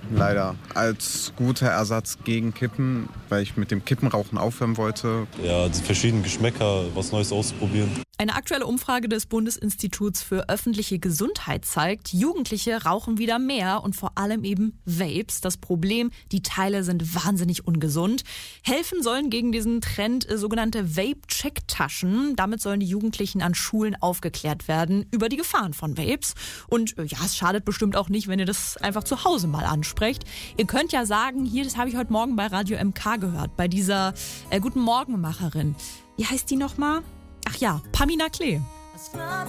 leider. Als guter Ersatz gegen Kippen, weil ich mit dem Kippenrauchen aufhören wollte. Ja, die verschiedenen Geschmäcker, was Neues auszuprobieren. Eine aktuelle Umfrage des Bundesinstituts für öffentliche Gesundheit zeigt, Jugendliche rauchen wieder mehr und vor allem eben Vapes. Das Problem, die Teile sind wahnsinnig ungesund. Helfen sollen gegen diesen Trend sogenannte Vape-Check-Taschen. Damit sollen die Jugendlichen an Schulen aufgeklärt werden über die Gefahren von Vapes. Und ja, es schadet bestimmt auch nicht, wenn ihr das einfach zu Hause mal ansprecht. Ihr könnt ja sagen, hier, das habe ich heute Morgen bei Radio MK gehört, bei dieser Guten Morgenmacherin. Wie heißt die nochmal? Ach ja, Pamina Klee.